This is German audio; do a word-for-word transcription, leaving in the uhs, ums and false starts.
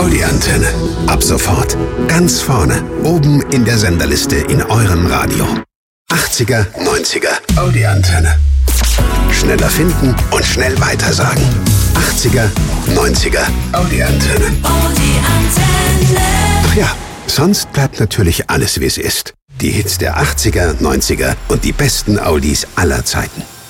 Audi Antenne. Ab sofort ganz vorne, oben in der Senderliste in eurem Radio. achtziger, neunziger Audi Antenne. Schneller finden und schnell weitersagen. achtziger, neunziger Audi Antenne. Audi Antenne. Ach ja, sonst bleibt natürlich alles, wie es ist. Die Hits der achtziger, neunziger und die besten Audis aller Zeiten.